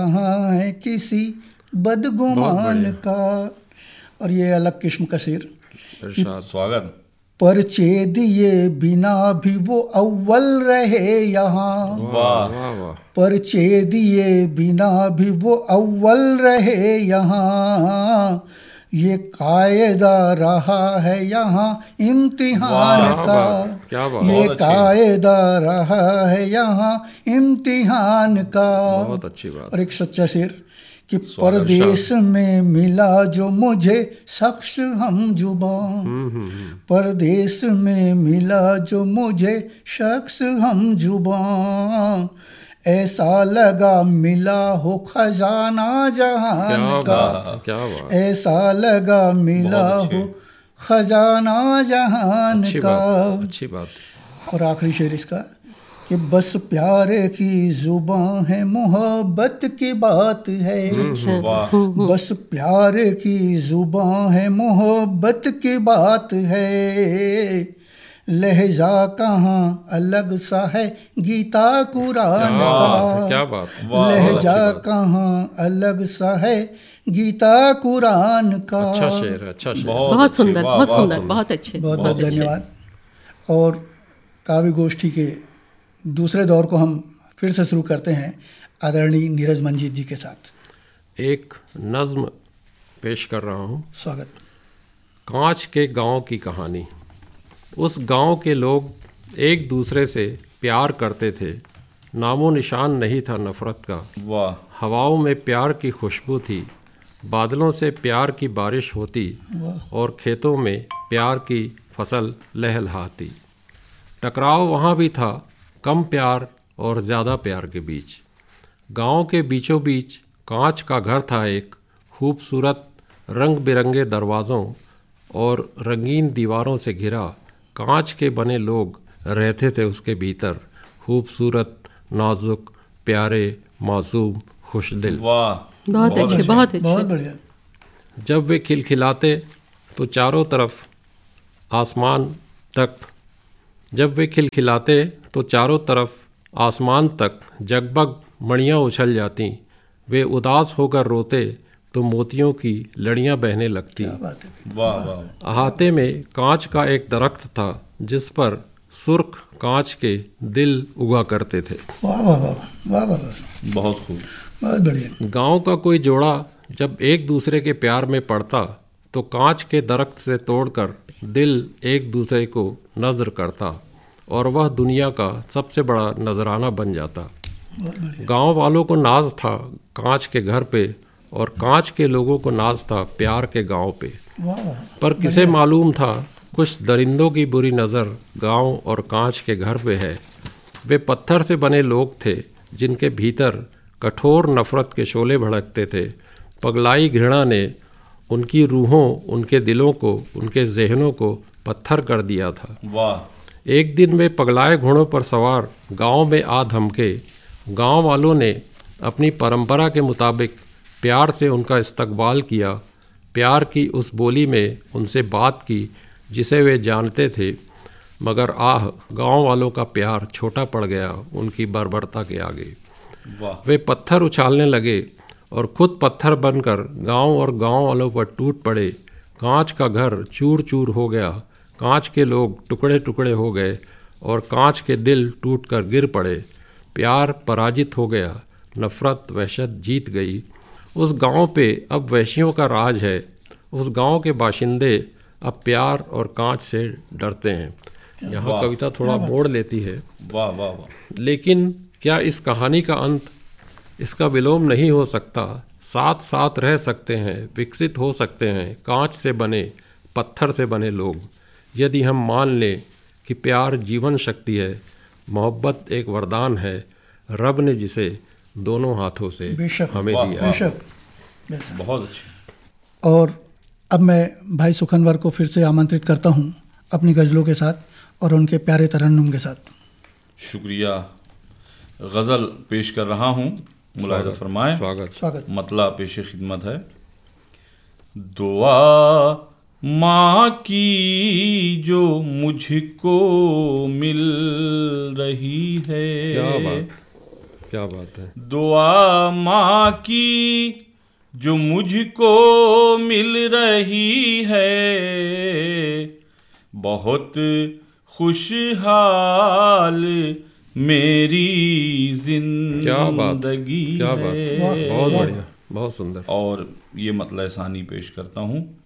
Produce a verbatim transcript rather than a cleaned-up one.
कहाँ है किसी बदगुमान का। और ये अलग किस्म का शेर। स्वागत। परचे दिए बिना भी वो अव्वल रहे यहाँ। वाह वाह वाह। परचे दिए बिना भी वो अव्वल रहे यहाँ। ये कायदा रहा है यहाँ इम्तिहान का। क्या बात। ये कायदा रहा है यहाँ इम्तिहान का। बहुत अच्छी बात। और एक सच्चा शेर कि परदेश में मिला जो मुझे शख्स हम जुबान। परदेश में मिला जो मुझे शख्स हम जुबान। ऐसा लगा मिला हो खजाना जहान का। क्या बात। ऐसा लगा मिला हो खजाना जहान का। अच्छी बात। और आखिरी शेर इसका कि बस प्यारे की जुबान है मोहब्बत की बात है। बस प्यारे की जुबान है मोहब्बत की बात है। लहजा कहाँ अलग सा है गीता कुरान का। क्या बात। लहजा कहाँ अलग सा है गीता कुरान का। अच्छा शेर, अच्छा शेर। बहुत सुंदर, बहुत सुंदर, बहुत अच्छे। बहुत बहुत धन्यवाद। और काव्य गोष्ठी के दूसरे दौर को हम फिर से शुरू करते हैं आदरणीय नीरज मंजीत जी के साथ। एक नज्म पेश कर रहा हूँ। स्वागत। कांच के गांव की कहानी। उस गांव के लोग एक दूसरे से प्यार करते थे। नामो निशान नहीं था नफरत का। वाह। हवाओं में प्यार की खुशबू थी। बादलों से प्यार की बारिश होती और खेतों में प्यार की फसल लहलहाती। टकराव वहाँ भी था, कम प्यार और ज़्यादा प्यार के बीच। गांव के बीचों बीच कांच का घर था एक, खूबसूरत रंग बिरंगे दरवाज़ों और रंगीन दीवारों से घिरा। कांच के बने लोग रहते थे उसके भीतर, खूबसूरत, नाजुक, प्यारे, मासूम, खुशदिल। वाह। बहुत अच्छे, बहुत अच्छे, बहुत बढ़िया। जब वे खिलखिलाते तो चारों तरफ आसमान तक जब वे खिलखिलाते तो चारों तरफ आसमान तक जगबग मणियाँ उछल जाती। वे उदास होकर रोते तो मोतियों की लड़ियाँ बहने लगती। वाह वाह। अहाते में कांच का एक दरख्त था जिस पर सुर्ख कांच के दिल उगा करते थे। वाह वाह वाह वाह वाह। बहुत खूब, बहुत बढ़िया। गांव का कोई जोड़ा जब एक दूसरे के प्यार में पड़ता तो कांच के दरख्त से तोड़कर दिल एक दूसरे को नज़र करता और वह दुनिया का सबसे बड़ा नजराना बन जाता। गांव वालों को नाज था कांच के घर पे और कांच के लोगों को नाज था प्यार के गांव पे। पर किसे मालूम था कुछ दरिंदों की बुरी नज़र गांव और कांच के घर पे है। वे पत्थर से बने लोग थे जिनके भीतर कठोर नफरत के शोले भड़कते थे। पगलाई घृणा ने उनकी रूहों, उनके दिलों को, उनके जहनों को पत्थर कर दिया था। वाह। एक दिन वे पगलाए घोड़ों पर सवार गांव में आ धमके। गांव वालों ने अपनी परंपरा के मुताबिक प्यार से उनका इस्तकबाल किया। प्यार की उस बोली में उनसे बात की जिसे वे जानते थे, मगर आह, गांव वालों का प्यार छोटा पड़ गया उनकी बर्बरता के आगे। वाह। वे पत्थर उछालने लगे और खुद पत्थर बनकर गांव और गांव वालों पर टूट पड़े। कांच का घर चूर चूर हो गया, कांच के लोग टुकड़े टुकड़े हो गए और कांच के दिल टूटकर गिर पड़े। प्यार पराजित हो गया, नफरत वहशत जीत गई। उस गांव पे अब वहशियों का राज है। उस गांव के बाशिंदे अब प्यार और कांच से डरते हैं। यहाँ कविता थोड़ा मोड़ लेती है। वाह वाह वाह। लेकिन क्या इस कहानी का अंत, इसका विलोम नहीं हो सकता? साथ साथ रह सकते हैं, विकसित हो सकते हैं कांच से बने, पत्थर से बने लोग, यदि हम मान लें कि प्यार जीवन शक्ति है, मोहब्बत एक वरदान है, रब ने जिसे दोनों हाथों से हमें दिया। बेशक, बहुत अच्छी। और अब मैं भाई सुखनवर को फिर से आमंत्रित करता हूँ अपनी गज़लों के साथ और उनके प्यारे तरन्नुम के साथ। शुक्रिया। गज़ल पेश कर रहा हूँ, मुलाहिज़ा फरमाएं। स्वागत। स्वागत। मतला पेश खिदमत है। दुआ माँ की जो मुझको मिल रही है, क्या बात। क्या बात है। दुआ माँ की जो मुझको मिल रही है, बहुत खुशहाल मेरी जिंदगी। क्या बात, क्या बात, है। बहुत बढ़िया, बहुत सुंदर। और ये मतलब सानी पेश करता हूँ।